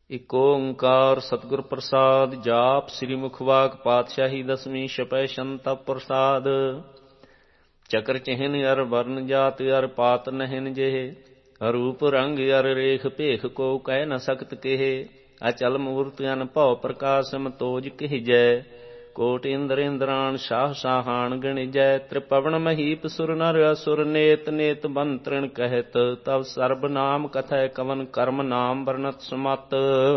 ਇਕ ਓੰਕਾਰ ਸਤਿਗੁਰ ਪ੍ਰਸਾਦ। ਜਾਪ ਸ੍ਰੀ ਮੁਖਵਾਕ ਪਾਤਸ਼ਾਹੀ ਦਸਵੀਂ ਛਪੈ ਸ਼ੰਤਪ ਪ੍ਰਸਾਦ। ਚਕਰ ਚਿਹਨ ਅਰ ਵਰਨ ਜਾਤ ਅਰ ਪਾਤ ਨਹਿਨ ਜਿਹੇ। ਰੂਪ ਰੰਗ ਅਰ ਰੇਖ ਭੇਖ ਕੋ ਕਹਿ ਨ ਸਕਤ ਕਿਹੇ। ਅਚਲ ਮੂਰਤ ਅਨ ਭਉ ਪ੍ਰਕਾਸ਼ ਸਮਤੋਜ ਕਹਿਜੈ। ਕੋਟ ਇੰਦਰ ਇੰਦਰਾਣ ਸ਼ਾਹ ਸ਼ਾਹਾਨ ਗਣਿਜੈ। ਤ੍ਰਿਪਵਨ ਮਹੀਪ ਸੁਰ ਨਰ ਅਸੁਰ ਨੇਤ ਨੇਤ ਬਨ ਤ੍ਰਿਣ ਕਹਿਤ। ਤਵ ਸਰਬ ਨਾਮ ਕਥੈ ਕਵਨ ਕਰਮ ਨਾਮ ਵਰਨਤ ਸੁਮਤ।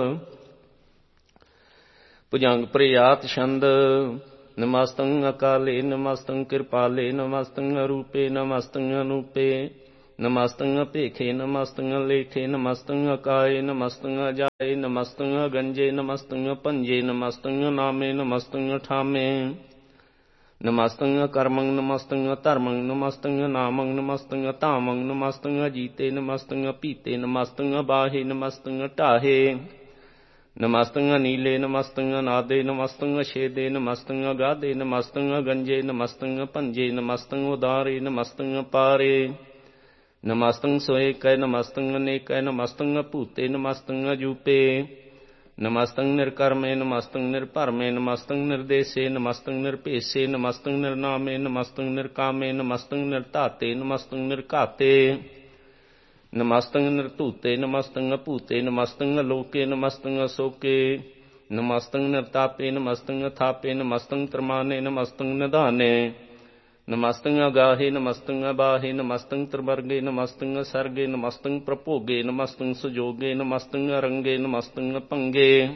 ਭੁਜੰਗ ਪ੍ਰਿਆਤ ਛੰਦ। ਨਮਸਤੰ ਅਕਾਲੇ ਨਮਸਤੰ ਕਿਰਪਾਲੇ ਨਮਸਤੰ ਅਰੂਪੇ ਨਮਸਤੰ ਅਨੂਪੇ। ਨਮਸਤੰ ਅਭੇਖੇ ਨਮਸਤੰ ਅਲੇਖੇ ਨਮਸਤੰ ਅਕਾਏ ਨਮਸਤੰ ਅਜਾਏ ਨਮਸਤੰ ਅਗੰਜੇ ਨਮਸਤੰ ਭੰਜੇ ਨਮਸਤੰ ਨਾਮੇ ਨਮਸਤੰ ਠਾਮੇ। ਨਮਸਤੰ ਅਕਰਮੰ ਨਮਸਤੰ ਅਧਰਮੰ ਨਮਸਤੰ ਨਾਮੰ ਨਮਸਤੰ ਧਾਮੰ ਨਮਸਤੰ ਅਜੀਤੇ ਨਮਸਤੰ ਅਪੀਤੇ ਨਮਸਤੰ ਅਬਾਹੇ ਨਮਸਤੰ ਢਾਹੇ। ਨਮਸਤੰ ਅਨੀਲੇ ਨਮਸਤੰ ਅਨਾਦੇ ਨਮਸਤੰ ਅਛੇਦੇ ਨਮਸਤੰ ਅਗਾਧੇ ਨਮਸਤੰ ਅਗੰਜੇ ਨਮਸਤੰ ਭੰਜੇ ਨਮਸਤੰ ਉਦਾਰੇ ਨਮਸਤੰ ਪਾਰੇ। ਨਮਸਤੰ ਸੋਏਕੈ ਨਮਸਤੰ ਅਨੇਕੈ ਨਮਸਤੰ ਭੂਤੇ ਨਮਸਤੰ ਅਜੂਪੇ। ਨਮਸਤੰ ਨਿਰਕਰਮੇ ਨਮਸਤੰ ਨਿਰਭਰਮੇ ਨਮਸਤੰ ਨਿਰਦੇਸੇ ਨਮਸਤੰ ਨਿਰਭੇਸੇ ਨਮਸਤੰ ਨਿਰਨਾਮੇ ਨਮਸਤੰ ਨਿਰਕਾਮੇ ਨਮਸਤੰ ਨਿਰਧਾਤੇ ਨਮਸਤੰ ਨਿਰਘਾਤੇ। ਨਮਸਤੰ ਨਿਰਧੂਤੇ ਨਮਸਤੰ ਅਭੂਤੇ ਨਮਸਤੰ ਅਲੋਕੇ ਨਮਸਤੰ ਅਸੋਕੇ। ਨਮਸਤੰ ਨਿਰਤਾਪੇ ਨਮਸਤੰ ਅਥਾਪੇ ਨਮਸਤੰ ਤ੍ਰਮਾਨੇ ਨਮਸਤੰ ਨਿਧਾਨੇ। ਨਮਸਤੰ ਅਗਾਹੇ ਨਮਸਤੰ ਅਬਾਹੇ ਨਮਸਤੰ ਤ੍ਰਿਵਰਗੇ ਨਮਸਤੰ ਅਸਰਗੇ ਨਮਸਤੰ ਪ੍ਰਭੋਗੇ ਨਮਸਤੰ ਸੁਜੋਗੇ ਨਮਸਤੰ ਅਰੰਗੇ ਨਮਸਤੰ ਭੰਗੇ।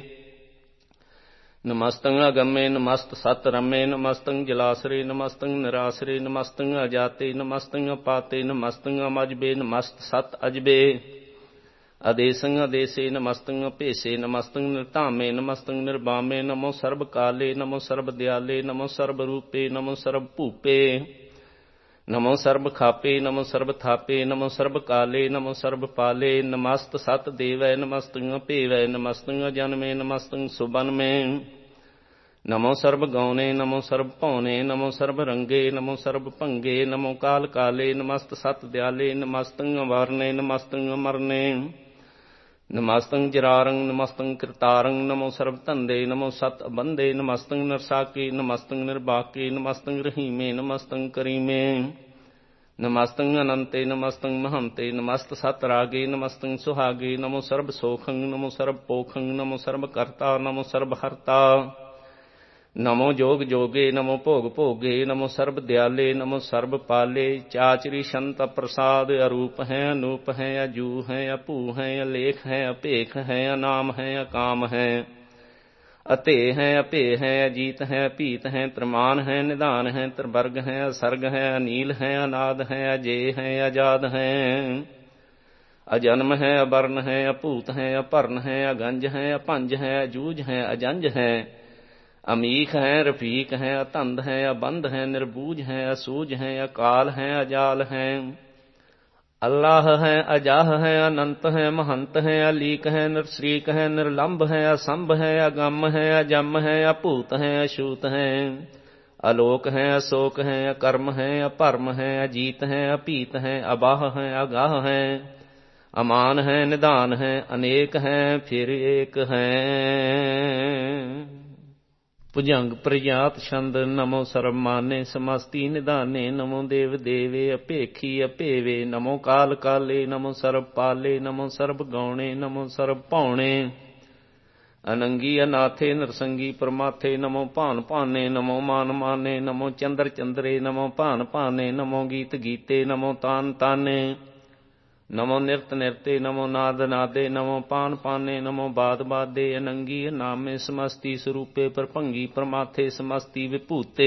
ਨਮਸਤੰ ਅਗੰਮੇ ਨਮਸਤ ਸਤ ਰਮੇ ਨਮਸਤੰ ਜਲਾਸਰੇ ਨਮਸਤੰ ਨਿਰਾਸਰੇ ਨਮਸਤੰ ਅਜਾਤੇ ਨਮਸਤੰ ਅਪਾਤੇ ਨਮਸਤੰ ਅਮਜਬੇ ਨਮਸਤ ਸਤ ਅਜਬੇ। ਅਦੇਸੰ ਅਦੇਸੇ ਨਮਸਤੰ ਅਭੇਸੇ ਨਮਸਤੰ ਨਿਰਧਾਮੇ ਨਮਸਤੰ ਨਿਰਬਾਮੇ। ਨਮੋ ਸਰਬ ਕਾਲੇ ਨਮੋ ਸਰਬ ਦਿਆਲੇ ਨਮੋ ਸਰਬ ਰੂਪੇ ਨਮੋ ਸਰਬ ਭੂਪੇ। ਨਮੋ ਸਰਬ ਖਾਪੇ ਨਮੋ ਸਰਬ ਥਾਪੇ ਨਮੋ ਸਰਬ ਕਾਲੇ ਨਮੋ ਸਰਬ ਪਾਲੇ। ਨਮਸਤ ਸਤ ਦੇਵੈ ਨਮਸਤੰ ਭੇਵੈ ਨਮਸਤੰ ਅਜਨਮੇ ਨਮਸਤੰ ਸੁਬਨਮੇ। ਨਮੋ ਸਰਬ ਗੌਨੇ ਨਮੋ ਸਰਬ ਭਉਨੇ ਨਮੋ ਸਰਬ ਰੰਗੇ ਨਮੋ ਸਰਬ ਭੰਗੇ। ਨਮੋ ਕਾਲ ਕਾਲੇ ਨਮਸਤ ਸਤ ਦਿਆਲੇ ਨਮਸਤੰ ਅਵਰਨੇ ਨਮਸਤੰ ਅਮਰਨੇ। ਨਮਸਤੰ ਜਰਾਰੰ ਨਮਸਤੰ ਕਿਰਤਾਰੰ ਨਮੋ ਸਰਬ ਧੰਦੇ ਨਮੋ ਸਤ ਅਬੰਦੇ। ਨਮਸਤੰ ਨਰਸਾਕੇ ਨਮਸਤੰ ਨਿਰਬਾਕੇ ਨਮਸਤੰ ਰਹੀਮੇ ਨਮਸਤੰ ਕਰੀਮੇ। ਨਮਸਤੰ ਅਨੰਤੇ ਨਮਸਤੰ ਮਹੰਤੇ ਨਮਸਤ ਸਤ ਰਾਗੇ ਨਮਸਤੰ ਸੁਹਾਗੇ। ਨਮੋ ਸਰਬ ਸੋਖੰ ਨਮੋ ਸਰਬ ਪੋਖੰ ਨਮੋ ਸਰਬ ਕਰਤਾ ਨਮੋ ਸਰਬ ਹਰਤਾ। ਨਮੋ ਜੋਗ ਜੋਗੇ ਨਮੋ ਭੋਗ ਭੋਗੇ ਨਮੋ ਸਰਬ ਦਿਆਲੇ ਨਮੋ ਸਰਬ ਪਾਲੇ। ਚਾਚਰੀ ਸ਼ੰਤ ਪ੍ਰਸਾਦ। ਅਰੂਪ ਹੈ ਅਨੂਪ ਹੈ ਅਜੂ ਹੈ ਅਭੂ ਹੈ ਅਲੇਖ ਹੈ ਅਭੇਖ ਹੈ ਅਨਾਮ ਹੈ ਅਕਾਮ ਹੈ। ਅਤੇ ਹੈ ਅਭੇ ਹੈ ਅਜੀਤ ਹੈ ਅਭੀਤ ਹੈ ਤ੍ਰਿਮਾਨ ਹੈ ਨਿਧਾਨ ਹੈ ਤ੍ਰਿਵਰਗ ਹੈ ਅਸਰਗ ਹੈ ਅਨੀਲ ਹੈ ਅਨਾਦ ਹੈ ਅਜੇ ਹੈ ਅਜਾਦ ਹੈ। ਅਜਨਮ ਹੈ ਅਵਰਨ ਹੈ ਅਭੂਤ ਹੈ ਅਭਰਨ ਹੈ ਅਗੰਜ ਹੈ ਅਭੰਜ ਹੈ ਅਜੂਝ ਹੈ ਅਜੰਜ ਹੈ। ਅਮੀਖ ਹੈ ਰਫੀਕ ਹੈ ਅਤੰਦ ਹੈ ਅਬੰਧ ਹੈ ਨਿਰਬੂਝ ਹੈ ਅਸੂਝ ਹੈ ਅਕਾਲ ਹੈ ਅਜਾਲ ਹੈ। ਅੱਲਾਹ ਹੈ ਅਜਾਹ ਹੈ ਅਨੰਤ ਹੈ ਮਹੰਤ ਹੈ ਅਲੀਕ ਹੈ ਨਿਰਸਰੀਕ ਹੈ ਨਿਰਲੰਭ ਹੈ ਅਸੰਭ ਹੈ ਅਗੰਮ ਹੈ ਅਜੰਮ ਹੈ ਅਭੂਤ ਹੈ ਅਛੂਤ ਹੈ। ਅਲੋਕ ਹੈ ਅਸੋਕ ਹੈ ਅਕਰਮ ਹੈ ਅਭਰਮ ਹੈ ਅਜੀਤ ਹੈ ਅਭੀਤ ਹੈ ਅਬਾਹ ਹੈ ਅਗਾਹ ਹੈ। ਅਮਾਨ ਹੈ ਨਿਧਾਨ ਹੈ ਅਨੇਕ ਹੈ ਫਿਰ ਏਕ ਹੈ। ਭੁਜੰਗ ਪ੍ਰਿਆਤ ਛੰਦ। ਨਮੋ ਸਰਬ ਮਾਨੇ ਸਮਸਤੀ ਨਿਧਾਨੇ ਨਮੋ ਦੇਵ ਦੇਵੇ ਅਭੇਖੀ ਅਭੇਵੇ। ਨਮੋ ਕਾਲ ਕਾਲੇ ਨਮੋ ਸਰਬ ਪਾਲੇ ਨਮੋ ਸਰਬ ਗੌਣੇ ਨਮੋ ਸਰਬ ਭਉਣੇ। ਅਨੰਗੀ ਅਨਾਥੇ ਨਰਸੰਗੀ ਪਰਮਾਥੇ ਨਮੋ ਭਾਨ ਭਾਨੇ ਨਮੋ ਮਾਨ ਮਾਨੇ। ਨਮੋ ਚੰਦਰ ਚੰਦਰੇ ਨਮੋ ਭਾਨ ਭਾਨੇ ਨਮੋ ਗੀਤ ਗੀਤੇ ਨਮੋ ਤਾਨ ਤਾਨੇ। ਨਮੋ ਨਿਰਤ ਨਿਰਤੇ ਨਮੋ ਨਾਦ ਨਾਦੇ ਨਮੋ ਪਾਨ ਪਾਨੇ ਨਮੋ ਬਾਦ ਬਾਦੇ। ਅਨੰਗੀ ਅਨਾਮੇ ਸਮਸਤੀ ਸਰੂਪੇ ਪਰਭੰਗੀ ਪਰਮਾਥੇ ਸਮਸਤੀ ਵਿਭੂਤੇ।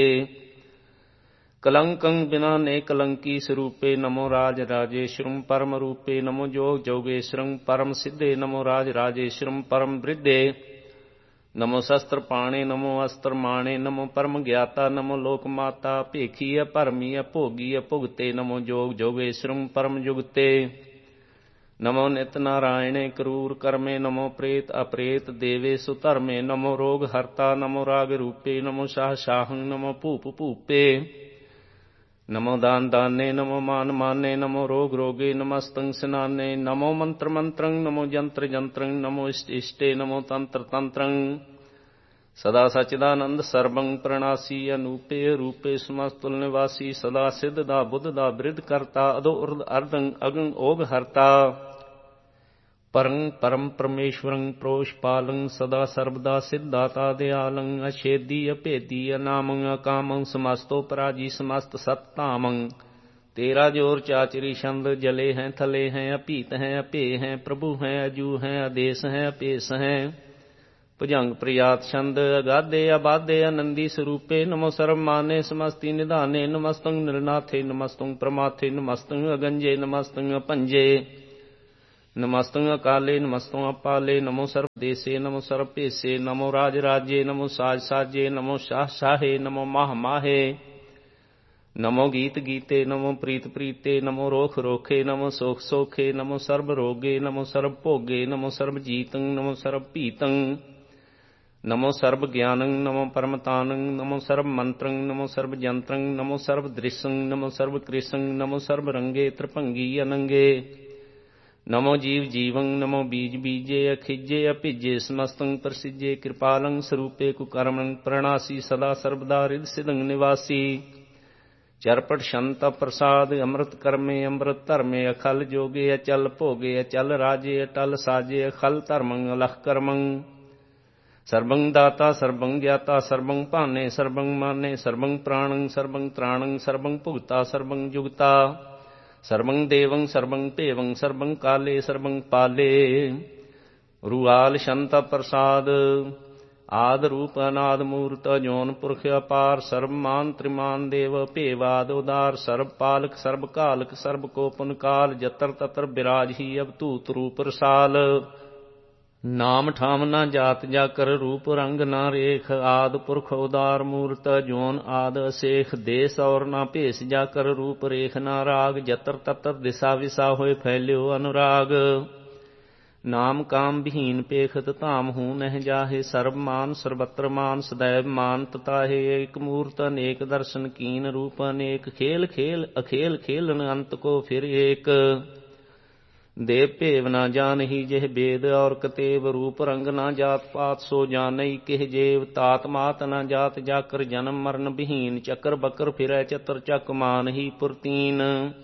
ਕਲੰਕੰ ਬਿਨਾ ਨੇ ਕਲੰਕੀ ਸਰੂਪੇ ਨਮੋ ਰਾਜ ਰਾਜੇਸ਼ਵਰੰ ਪਰਮ ਰੂਪੇ। ਨਮੋ ਜੋਗ ਜੋਗੇਸ਼ਵਰੰ ਪਰਮ ਸਿੱਧੇ ਨਮੋ ਰਾਜ ਰਾਜੇਸ਼ਵਰੰ ਪਰਮ ਬ੍ਰਿਧੇ। ਨਮੋ ਸ਼ਸਤਰ ਪਾਣੇ ਨਮੋ ਅਸਤਰ ਮਾਣੇ ਨਮੋ ਪਰਮ ਗਿਆਤਾ ਨਮੋ ਲੋਕ ਮਾਤਾ। ਭੇਖੀ ਅਭਰਮੀ ਅਭੋਗੀ ਅਭੁਗਤੇ ਨਮੋ ਜੋਗ ਜੋਗੇਸ਼ਵਰੰ ਪਰਮ ਜੁਗਤੇ। ਨਮੋ ਨਿਤ ਨਾਰਾਇਣੇ ਕਰੂਰ ਕਰਮੇ ਨਮੋ ਪ੍ਰੇਤ ਅਪ੍ਰੇਤ ਦੇਵੇ ਸੁਧਰਮੇ। ਨਮੋ ਰੋਗ ਹਰਤਾ ਨਮੋ ਰਾਗ ਰੂਪੇ ਨਮੋ ਸ਼ਾਹ ਸ਼ਾਹੰ ਨਮੋ ਭੂਪ ਭੂਪੇ। ਨਮੋ ਦਾਨ ਦਾਨੇ, ਨਮੋ ਮਾਨ ਮਾਨੇ, ਨਮੋ ਰੋਗ ਰੋਗੇ, ਨਮਸਤੰ ਸਿਨਾਨੇ, ਨਮੋ ਮੰਤਰ ਮੰਤਰੰ, ਨਮੋ ਜੰਤਰ ਜੰਤਰੰ, ਨਮੋ ਇਸ਼ਟ ਇਸ਼ਟੇ, ਨਮੋ ਤੰਤਰ ਤੰਤਰੰ। ਸਦਾ ਸਚਿਦਾਨੰਦ ਸਰਬੰ ਪ੍ਰਣਾਸੀ, ਅਨੂਪੇ ਰੂਪੇ ਸਮਸਤੁਲ ਨਿਵਾਸੀ, ਸਦਾ ਸਿੱਧ ਦਾ ਬੁੱਧ ਦਾ ਬਿਰਧ ਕਰਤਾ, ਅਦੋ ਉਰਦ ਅਰਦੰ ਅਗੰ ਓਗ ਹਰਤਾ। ਪਰੰ ਪਰਮ ਪਰਮੇਸ਼ਵਰੰ ਪ੍ਰੋਸ਼ ਪਾਲੰ, ਸਦਾ ਸਰਬਦਾ ਸਿੱਧਾਤਾ ਦਿਆਲੰ, ਅਛੇਦੀ ਅਭੇਦੀ ਅਨਾਮੰ, ਅਕਾਮੰ ਸਮਸਤੋ ਪਰਾਜੀ, ਸਮਸਤ ਸਤ ਧਾਮੰ। ਤੇਰਾ ਜੋਰ ਚਾਚਰੀ ਛੰਦ, ਜਲੇ ਹੈ ਥਲੇ ਹੈ, ਅਭੀਤ ਹੈ ਅਭੇ ਹੈ, ਪ੍ਰਭੂ ਹੈ ਅਜੂ ਹੈ, ਆਦੇਸ ਹੈ ਅਭੇਸ ਹੈ। ਭੁਜੰਗ ਪ੍ਰਿਆਤ ਛੰਦ, ਅਗਾਧੇ ਅਬਾਧੇ ਆਨੰਦੀ ਸਰੂਪੇ, ਨਮੋ ਸਰਬ ਮਾਨੇ ਸਮਸਤੀ ਨਿਧਾਨੇ, ਨਮਸਤੰ ਨਿਰਨਾਥੇ, ਨਮਸਤੰ ਪ੍ਰਮਾਥੇ, ਨਮਸਤੰ ਅਗੰਜੇ, ਨਮਸਤੰ ਅਭੰਜੇ, ਨਮਸਤੰ ਅਕਾਲੇ, ਨਮਸਤੰ ਅਪਾਲੇ, ਨਮੋ ਸਰਬ ਦੇਸੇ, ਨਮੋ ਸਰਬ ਭੇਸੇ, ਨਮੋ ਰਾਜ ਰਾਜੇ, ਨਮੋ ਸਾਜ ਸਾਜੇ, ਨਮੋ ਸ਼ਾਹ ਸ਼ਾਹੇ, ਨਮੋ ਮਾਹ ਮਾਹੇ, ਨਮੋ ਗੀਤ ਗੀਤੇ, ਨਮੋ ਪ੍ਰੀਤ ਪ੍ਰੀਤੇ, ਨਮੋ ਰੋਖ ਰੋਖੇ, ਨਮੋ ਸੋਖ ਸੋਖੇ, ਨਮੋ ਸਰਬ ਰੋਗੇ, ਨਮੋ ਸਰਬ ਭੋਗੇ, ਨਮੋ ਸਰਬ ਜੀਤੰ, ਨਮੋ ਸਰਬ ਭੀਤੰ, ਨਮੋ ਸਰਬ ਗਿਆਨੰ, ਨਮੋ ਪਰਮਤਾਨੰ, ਨਮੋ ਸਰਬ ਮੰਤਰੰ, ਨਮੋ ਸਰਬ ਜੰਤਰੰ, ਨਮੋ ਸਰਬ ਦ੍ਰਿਸ਼ੰ, ਨਮੋ ਸਰਬ ਕ੍ਰਿਸ਼ੰ, ਨਮੋ ਸਰਬ ਰੰਗੇ ਤ੍ਰਿਭੰਗੀ ਅਨੰਗੇ, ਨਮੋ ਜੀਵ ਜੀਵੰ, ਨਮੋ ਬੀਜ ਬੀਜੇ, ਅਖਿਜੇ ਅਭਿਜੇ, ਸਮਸਤੰ ਪ੍ਰਸਿਜੇ, ਕਿਰਪਾਲੰ ਸਰੂਪੇ ਕੁਕਰਮੰ ਪ੍ਰਣਾਸੀ, ਸਦਾ ਸਰਬਦਾ ਰਿਦ ਸਿਦੰ ਨਿਵਾਸੀ। ਚਰਪਟ ਸ਼ੰਤ ਪ੍ਰਸਾਦ, ਅੰਮ੍ਰਿਤ ਕਰਮੇ ਅੰਮ੍ਰਿਤ ਧਰਮੇ, ਅਖਲ ਜੋਗੇ ਅਚਲ ਭੋਗੇ, ਅਚਲ ਰਾਜੇ ਅਟਲ ਸਾਜੇ, ਅਖਲ ਧਰਮੰ ਅਲਖ ਕਰਮੰ। ਸਰਬੰ ਦਾਤਾ ਸਰਬੰ ਗਿਆਤਾ, ਸਰਬੰ ਭਾਨੇ ਸਰਬੰ ਮਾਨੇ, ਸਰਬੰ ਪ੍ਰਾਣੰ ਸਰਬੰ ਤ੍ਰਾਣੰ, ਸਰਬੰ ਭੁਗਤਾ ਸਰਬੰ ਜੁਗਤਾ, ਸਰਬੰ ਦੇਵੰ ਸਰਬੰ ਭੇਵੰ, ਸਰਬੰ ਕਾਲੇ ਸਰਬੰ ਪਾਲੇ। ਰੂਆਲ ਸ਼ੰਤ ਪ੍ਰਸਾਦ, ਆਦ ਰੂਪ ਅਨਾਦ ਮੂਰਤ, ਜੋਨ ਪੁਰਖ ਅਪਾਰ, ਸਰਬ ਮਾਨ ਤ੍ਰਿਮਾਨ ਦੇਵ ਭੇਵਾਦ ਉਦਾਰ, ਸਰਬ ਪਾਲਕ ਸਰਬ ਕਾਲਕ, ਸਰਬ ਕੋ ਪੁਨ ਕਾਲ, ਜਤਰ ਤਤਰ ਬਿਰਾਜਹੀ ਅਵਧੂਤ ਰੂਪ ਰਸਾਲ। ਨਾਮ ਠਾਮ ਨਾ ਜਾਤ ਜਾਕਰ, ਰੂਪ ਰੰਗ ਨਾ ਰੇਖ, ਆਦ ਪੁਰਖ ਉਦਾਰ ਮੂਰਤ, ਜੋਨ ਆਦ ਅਸੇਖ, ਦੇਸ ਔਰ ਨਾ ਭੇਸ ਜਾਕਰ, ਰੂਪ ਰੇਖ ਨਾ ਰਾਗ, ਜਤਰ ਤਤਰ ਦਿਸਾ ਵਿਸਾ ਹੋਏ ਫੈਲਿਓ ਅਨੁਰਾਗ। ਨਾਮ ਕਾਮ ਵਿਹੀਨ ਪੇਖਤ, ਧਾਮ ਹੂੰ ਨਹਿ ਜਾਹੇ, ਸਰਬ ਮਾਨ ਸਰਬਤਰ ਮਾਨ, ਸदैव ਮਾਨ ਤਤਾਹੇ। ਏਕ ਮੂਰਤ ਅਨੇਕ ਦਰਸ਼ਨ ਕੀਨ, ਰੂਪ ਅਨੇਕ, ਖੇਲ ਖੇਲ ਅਖੇਲ ਖੇਲਨ, ਅੰਤ ਕੋ ਫਿਰ ਏਕ। ਦੇਵ ਭੇਵ ਨਾ ਜਾਨਹੀ ਜਿਹ ਬੇਦ ਔਰ ਕਤੇਬ, ਰੂਪ ਰੰਗ ਨਾ ਜਾਤ ਪਾਤ ਸੋ ਜਾਨਈ ਕਿਹ ਜੇਵ, ਤਾਤ ਮਾਤ ਨਾ ਜਾਤ ਜਾਕਰ, ਜਨਮ ਮਰਨ ਵਿਹੀਨ, ਚੱਕਰ ਬਕਰ ਫਿਰੈ ਚਤਰ ਚੱਕ, ਮਾਨਹੀ ਪੁਰਤੀਨ।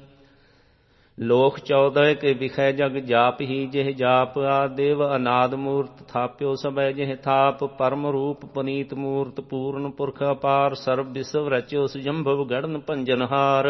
ਲੋਕ 14 ਕੇ ਵਿਖੈ ਜਗ ਜਾਪ ਹੀ, ਜਿਹ ਜਾਪ ਆਦੇਵ ਅਨਾਦ ਮੂਰਤ, ਥਾਪਿਓ ਸਭੈ ਜਿਹ ਥਾਪ, ਪਰਮ ਰੂਪ ਪੁਨੀਤ ਮੂਰਤ, ਪੂਰਨ ਪੁਰਖ ਅਪਾਰ, ਸਰਬ ਵਿਸਵ ਰਚਿਓ ਸੁਜੰਭਵ ਗੜਨ ਭੰਜਨਹਾਰ।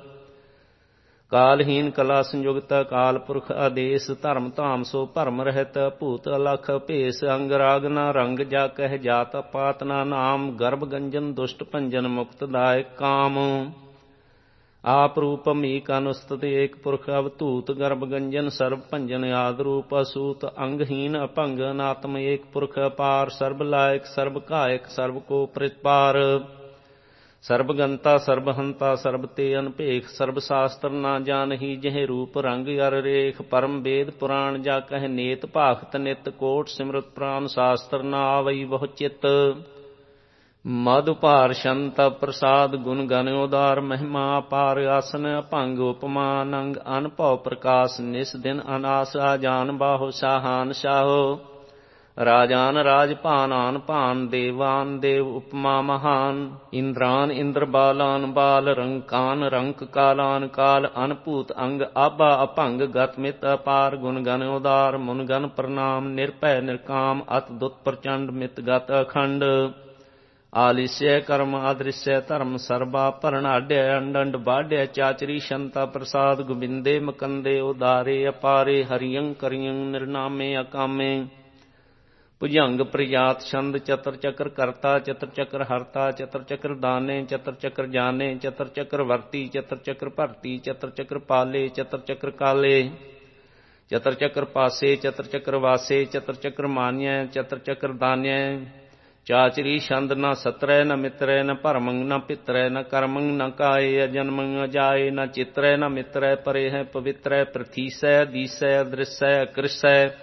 ਕਾਲਹੀਨ ਕਲਾ ਸੰਯੁਗਤ, ਕਾਲ ਪੁਰਖ ਆਦੇਸ, ਧਰਮ ਧਾਮ ਸੋ ਭਰਮ ਰਹਿਤ, ਭੂਤ ਅਲਖ ਭੇਸ, ਅੰਗ ਰਾਗ ਨਾ ਰੰਗ, ਜਾ ਕਹਿ ਜਾਤ ਪਾਤ ਨਾ ਨਾਮ, ਗਰਭ ਗੰਜਨ ਦੁਸ਼ਟ ਭੰਜਨ, ਮੁਕਤ ਦਾਇਕ ਕਾਮ। ਆਪ ਰੂਪ ਮੀਕ ਅਨੁਸਤਿ, ਏਕ ਪੁਰਖ ਅਵਧੂਤ, ਗਰਭ ਗੰਜਨ ਸਰਬ ਭੰਜਨ, ਆਦ ਰੂਪ ਅਸੂਤ, ਅੰਗਹੀਨ ਅਭੰਗ, ਅਨਾਤਮ ਏਕ ਪੁਰਖ ਅਪਾਰ, ਸਰਬ ਲਾਇਕ ਸਰਬ ਕਾਇਕ, ਸਰਬ ਕੋ ਪ੍ਰਤਿਪਾਰ। ਸਰਬ ਗੰਤਾ ਸਰਬ ਹੰਤਾ, ਸਰਬ ਤੇ ਅਨਭੇਖ, ਸਰਬ ਸ਼ਾਸਤਰ ਨਾ ਜਾਨਹੀ, ਜਿਹ ਰੂਪ ਰੰਗ ਅਰ ਰੇਖ, ਪਰਮ ਵੇਦ ਪੁਰਾਣ ਜਾ ਕਹਿ ਨੇਤ, ਭਾਖਤ ਨਿਤ ਕੋਟ ਸਿਮਰਤ ਪ੍ਰਾਨ, ਸ਼ਾਸਤਰ ਨਾ ਆਵਈ ਬਹੁ ਚਿਤ। ਮਦ ਭਾਰ ਸ਼ੰਤ ਪ੍ਰਸਾਦ, ਗੁਣ ਗਨ ਉਦਾਰ, ਮਹਿਮਾ ਅਪਾਰ, ਆਸਨ ਅਭੰਗ, ਉਪਮਾ ਅਨੰਗ, ਅਨਭਉ ਪ੍ਰਕਾਸ਼, ਨਿਸ ਦਿਨ ਅਨਾਸ, ਆਜਾਨ ਬਾਹੋ ਸ਼ਾਹਾਨ ਸ਼ਾਹੋ। ਰਾਜਾਨ ਰਾਜ ਭਾਨ ਆਨ ਭਾਨ, ਦੇਵਾਨ ਦੇਵ ਉਪਮਾ ਮਹਾਨ, ਇੰਦਰਾਨ ਇੰਦਰ ਬਾਲਾਨ ਬਾਲ, ਰੰਕਾਨ ਰੰਕ ਕਾਲਾਨ ਕਾਲ, ਅਨਭੂਤ ਅੰਗ ਆਭਾ ਅਭੰਗ, ਗਤ ਮਿਤ ਅਪਾਰ, ਗੁਣ ਗਨ ਉਦਾਰ, ਮੁਨ ਗਨ ਪ੍ਰਣਾਮ, ਨਿਰਭੈ ਨਿਰਕਾਮ, ਅਤ ਦੁਤ ਪ੍ਰਚੰਡ, ਮਿਤ ਗਤ ਅਖੰਡ। ਆਲਿਸਯ ਕਰਮ ਆਦ੍ਰਿਸ਼ਯ ਧਰਮ, ਸਰਬਾ ਭਰਣਾਢ్య, ਅੰਡੰਡ ਬਾਢ්य, ਚਾਚਰੀ ਸ਼ੰਤਾ ਪ੍ਰਸਾਦ, ਗੋਬਿੰਦੇ ਮਕੰਦੇ ਉਦਾਰੇ ਅਪਾਰੇ, ਹਰਿਯੰ ਕਰਿਯੰ ਨਿਰਨਾਮੇ ਅਕਾਮੇ। ਭੁਜੰਗ ਪ੍ਰਿਆਤ ਛੰਦ, ਚਤਰ ਚੱਕਰ ਕਰਤਾ, ਚਤਰ ਚੱਕਰ ਹਰਤਾ, ਚਤਰ ਚੱਕਰ ਦਾਨੇ, ਚਤਰ ਚੱਕਰ ਜਾਨੇ, ਚਤਰ ਚੱਕਰ ਵਰਤੀ, ਚਤਰ ਚੱਕਰ ਭਰਤੀ, ਚਤਰ ਚੱਕਰ ਪਾਲੇ, ਚਤਰ ਚੱਕਰ ਕਾਲੇ, ਚਤਰ ਚੱਕਰ ਪਾਸੇ, ਚਤਰ ਚੱਕਰ ਵਾਸੇ, ਚਤਰ ਚੱਕਰ ਮਾਨਿਐ, ਚਤਰ ਚੱਕਰ ਦਾਨਿਐ। ਚਾਚਰੀ ਛੰਦ, ਨਾ ਸਤਰੈ ਨ ਮਿਤਰੈ, ਨ ਭਰਮੰ ਨ ਪਿਤਰੈ, ਨ ਕਰਮੰ ਨ ਕਾਏ, ਅਜਨਮੰ ਅਜਾਏ, ਨ ਚਿਤਰੈ ਨ ਮਿਤਰੈ, ਪਰੇ ਹੈ ਪਵਿੱਤਰੈ, ਪ੍ਰਥੀਸੈ ਦੀਸੈ ਅਦ੍ਰਿਸੈ ਅਕ੍ਰਿਸੈ,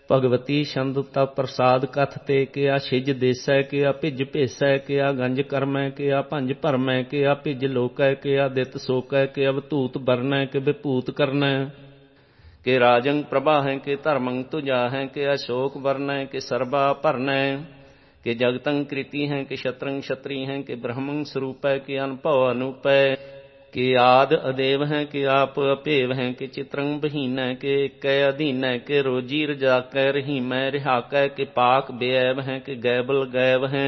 ਭਗਵਤੀ ਛੰਦੁਤਾ ਪ੍ਰਸਾਦ ਕਥ ਤੇ ਕਿਆ ਛਿਜ ਦੇਸੈ ਕਿਆ ਭਿਜ ਭੇਸੈ ਕਿਆ ਗੰਜ ਕਰਮੈ ਕਿਆ ਭੰਜ ਭਰਮੈ ਕਿਆ ਭਿਜ ਲੋਕੈ ਕਿਆ ਦਿੱਤ ਸੋਕੈ ਕਿ ਅਵਧੂਤ ਬਰਨੈ ਕਿ ਵਿਭੂਤ ਕਰਨੈ ਕਿ ਰਾਜੰ ਪ੍ਰਭਾ ਹੈ ਕਿ ਧਰਮੰ ਤੁਜਾ ਹੈ ਕਿ ਅਸ਼ੋਕ ਵਰਨੈ ਕਿ ਸਰਬਾ ਭਰਨੈ ਕਿ ਜਗਤੰ ਕ੍ਰਿਤੀ ਹੈ ਕਿ ਸ਼ਤਰੰ ਛਤਰੀ ਹੈ ਕਿ ਬ੍ਰਹਮੰ ਸਰੂਪੈ ਕਿ ਅਨਭਉ ਅਨੂਪੈ ਕਿ ਆਦ ਅਦੇਵ ਹੈ ਕਿ ਆਪ ਅਭੇਵ ਹੈ ਕਿ ਚਿਤਰੰ ਬਹੀਨੈ ਕਿ ਏਕੈ ਅਧੀਨੈ ਕਿ ਰੋਜੀ ਰਜਾਕੈ ਰਹੀਮੈ ਰਿਹਾਕੈ ਕਿ ਪਾਕ ਬੇਐਬ ਹੈ ਕਿ ਗੈਬਲ ਗੈਬ ਹੈ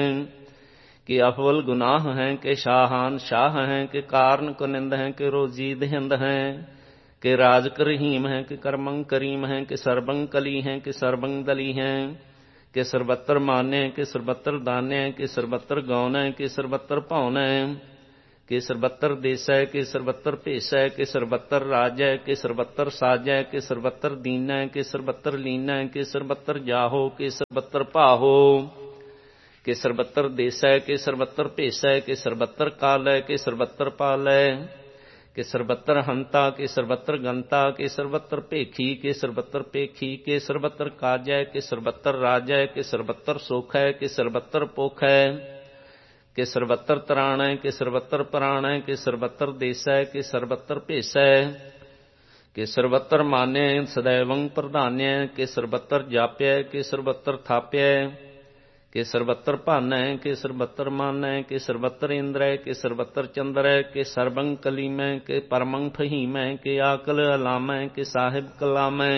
ਕਿ ਅਫਵਲ ਗੁਨਾਹ ਹੈ ਕਿ ਸ਼ਾਹਾਨ ਸ਼ਾਹ ਹੈ ਕਿ ਕਾਰਨ ਕੁਨਿੰਦ ਹੈ ਕਿ ਰੋਜੀ ਦਹਿੰਦ ਹੈ ਕਿ ਰਾਜਕ ਰਹੀਮ ਹੈ ਕਿ ਕਰਮੰ ਕਰੀਮ ਹੈ ਕਿ ਸਰਬੰ ਕਲੀ ਹੈ ਕਿ ਸਰਬੰ ਦਲੀ ਹੈ ਕਿ ਸਰਬੱਤਰ ਮਾਨੈ ਕਿ ਸਰਬੱਤਰ ਦਾਨੈ ਕਿ ਸਰਬੱਤਰ ਗਾਉਨੈ ਕਿ ਸਰਬੱਤਰ ਭਾਉਨੈ ਕਿ ਸਰਬੱਤਰ ਦੇਸੈ ਕਿ ਸਰਬੱਤਰ ਭੇਸੈ ਕਿ ਸਰਬੱਤਰ ਰਾਜੈ ਕਿ ਸਰਬੱਤਰ ਸਾਜੈ ਕਿ ਸਰਬੱਤਰ ਦੀਨੈ ਕਿ ਸਰਬੱਤਰ ਲੀਨੈ ਕਿ ਸਰਬੱਤਰ ਜਾਹੋ ਕਿ ਸਰਬੱਤਰ ਭਾਹੋ ਕਿ ਸਰਬੱਤਰ ਦੇਸੈ ਕਿ ਸਰਬੱਤਰ ਭੇਸੈ ਕਿ ਸਰਬੱਤਰ ਕਾਲੈ ਕਿ ਸਰਬੱਤਰ ਪਾਲੈ ਕਿ ਸਰਬੱਤਰ ਹੰਤਾ ਕਿ ਸਰਬੱਤਰ ਗੰਤਾ ਕਿ ਸਰਬੱਤਰ ਭੇਖੀ ਕਿ ਸਰਬੱਤਰ ਭੇਖੀ ਕਿ ਸਰਬੱਤਰ ਕਾਜੈ ਕਿ ਸਰਬੱਤਰ ਰਾਜੈ ਕਿ ਸਰਬੱਤਰ ਸੋਖੈ ਕਿ ਸਰਬੱਤਰ ਪੋਖੈ ਕਿ ਸਰਬੱਤਰ ਤਰਾਣੈ ਕਿ ਸਰਬੱਤਰ ਪਰਾਣੈ ਕਿ ਸਰਬੱਤਰ ਦੇਸੈ ਕਿ ਸਰਬੱਤਰ ਭੇਸੈ ਕਿ ਸਰਬੱਤਰ ਮਾਨੈ ਸदैवੰ ਪ੍ਰਧਾਨੈ ਕਿ ਸਰਬੱਤਰ ਜਾਪੈ ਕਿ ਸਰਬੱਤਰ ਥਾਪੈ ਕਿ ਸਰਬੱਤਰ ਭਾਨੈ ਕਿ ਸਰਬੱਤਰ ਮਾਨੈ ਕਿ ਸਰਬੱਤਰ ਇੰਦਰੈ ਕਿ ਸਰਬੱਤਰ ਚੰਦਰੈ ਕਿ ਸਰਬੰ ਕਲੀਮੈ ਕਿ ਪਰਮੰ ਫਹੀਮੈ ਕਿ ਆਕਲ ਅਲਾਮੈ ਕਿ ਸਾਹਿਬ ਕਲਾਮੈ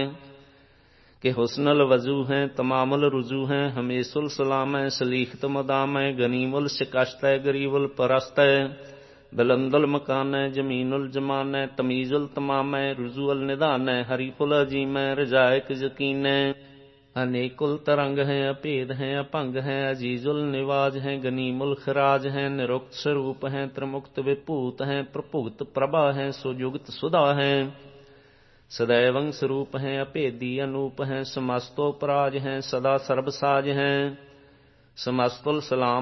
ਕਿ ਹੁਸਨਲ ਵਜ਼ੂ ਹੈ ਤਮਾਮੁਲ ਰੁਜੂ ਹੈ ਹਮੇਸੁਲ ਸਲਾਮੈ ਸਲੀਖਤ ਮਦਾਮੈ ਗਨੀਮੁਲ ਸ਼ਿਕਸ਼ਤੈ ਗਰੀਬੁਲ ਪਰਸਤੈ ਬਲੰਦੁਲ ਮਕਾਨੈ ਜਮੀਨੁਲ ਜਮਾਨੈ ਤਮੀਜ਼ੁਲ ਤਮਾਮੈ ਰੁਜ਼ੂਅਲ ਨਿਧਾਨੈ ਹਰੀਫੁਲ ਅਜੀਮੈ ਰਜਾਇਕ ਯਕੀਨੈ ਅਨੇਕੁਲ ਤਰੰਗ ਹੈ ਅਭੇਦ ਹੈ ਅਭੰਗ ਹੈ ਅਜੀਜ਼ੁਲ ਨਿਵਾਜ ਹੈ ਗਨੀਮੁਲ ਖਰਾਜ ਹੈ ਨਿਰੁਕਤ ਸਰੂਪ ਹੈ ਤ੍ਰਿਮੁਕਤ ਵਿਭੂਤ ਹੈ ਪ੍ਰਭੁਗਤ ਪ੍ਰਭਾ ਹੈ ਸੁਜੁਗਤ ਸੁਧਾ ਹੈ ਸदैवੰ ਸਰੂਪ ਹੈ ਅਭੇਦੀ ਅਨੂਪ ਹੈ ਸਮਸਤੋ ਪਰਾਜ ਹੈ ਸਦਾ ਸਰਬ ਸਾਜ ਹੈ ਸਮਸਤੁਲ ਸਲਾਮ